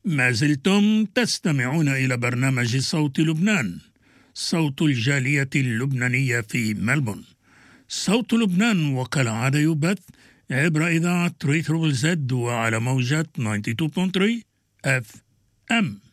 ما زلتم تستمعون إلى برنامج صوت لبنان، صوت الجالية اللبنانية في ملبورن. صوت لبنان وكالعادة يبث عبر إذاعة ريترو زد وعلى موجات 92.3 FM.